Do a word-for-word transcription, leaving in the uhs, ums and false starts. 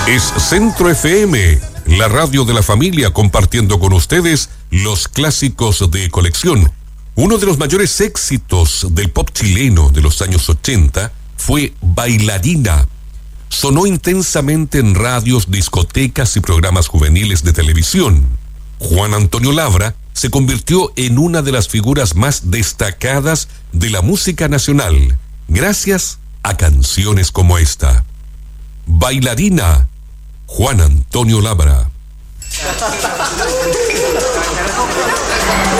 Es Centro F M, la radio de la familia, compartiendo con ustedes los clásicos de colección. Uno de los mayores éxitos del pop chileno de los años ochenta fue Bailarina. Sonó intensamente en radios, discotecas y programas juveniles de televisión. Juan Antonio Labra se convirtió en una de las figuras más destacadas de la música nacional, gracias a canciones como esta. Bailarina, Juan Antonio Labra.